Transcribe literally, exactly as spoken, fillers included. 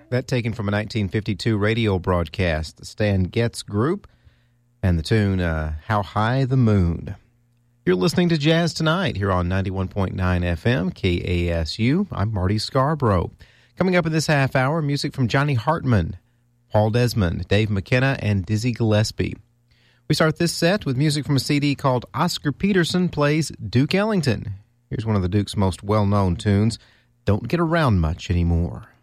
That taken from a nineteen fifty-two radio broadcast, the Stan Getz Group, and the tune, uh, How High the Moon. You're listening to Jazz Tonight here on ninety-one point nine F M, K A S U. I'm Marty Scarborough. Coming up in this half hour, music from Johnny Hartman, Paul Desmond, Dave McKenna, and Dizzy Gillespie. We start this set with music from a C D called Oscar Peterson Plays Duke Ellington. Here's one of the Duke's most well-known tunes, Don't Get Around Much Anymore.